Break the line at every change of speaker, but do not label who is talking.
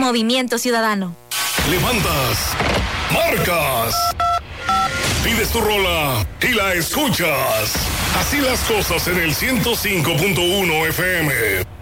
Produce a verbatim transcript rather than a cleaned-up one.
Movimiento Ciudadano.
Levantas, marcas, pides tu rola y la escuchas. Así las cosas en el ciento cinco punto uno F M.